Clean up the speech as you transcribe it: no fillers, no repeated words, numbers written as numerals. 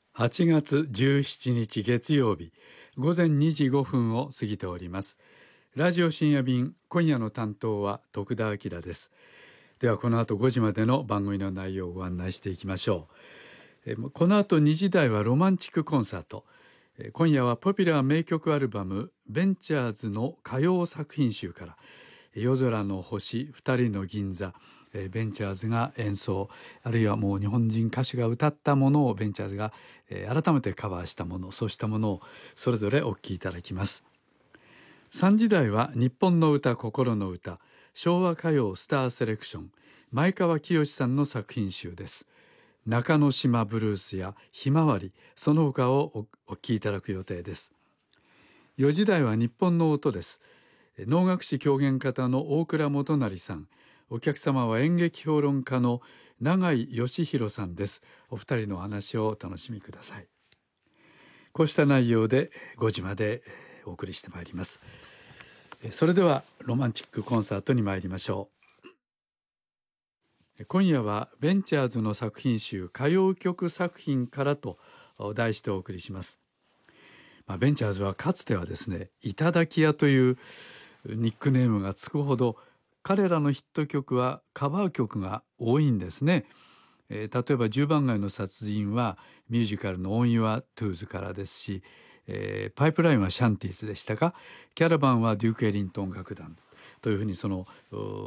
8月17日月曜日午前2時5分を過ぎております。ラジオ深夜便、今夜の担当は徳田明です。ではこの後5時までの番組の内容をご案内していきましょう。この後2時台はロマンチックコンサート。今夜はポピュラー名曲アルバムベンチャーズの歌謡作品集から夜空の星、二人の銀座、ベンチャーズが演奏、あるいはもう日本人歌手が歌ったものをベンチャーズが改めてカバーしたもの、そうしたものをそれぞれお聴きいただきます。3時台は日本の歌、心の歌、昭和歌謡スターセレクション、前川清さんの作品集です。中之島ブルースやひまわり、その他をお聴きいただく予定です。4時台は日本の音です。能楽師狂言方の大倉元成さん、お客様は演劇評論家の永井義弘さんです。お二人のお話をお楽しみください。こうした内容で5時までお送りしてまいります。それではロマンチックコンサートに参りましょう。今夜はベンチャーズの作品集歌謡曲作品からと題してお送りします。ベンチャーズはかつてはですね、頂き屋というニックネームがつくほど彼らのヒット曲はカバー曲が多いんですね。例えば10番街の殺人はミュージカルの On Your Toes からですし、パイプラインはシャンティーズでしたか、キャラバンはデューク・エリントン楽団というふうにその